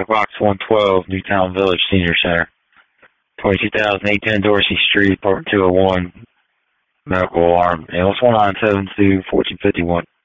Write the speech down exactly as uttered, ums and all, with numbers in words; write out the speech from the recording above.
P O Box one twelve, Newtown Village Senior Center. twenty-two thousand eight ten Dorsey Street, apartment two oh one, medical alarm. And what's one nine seven two, fourteen fifty-one.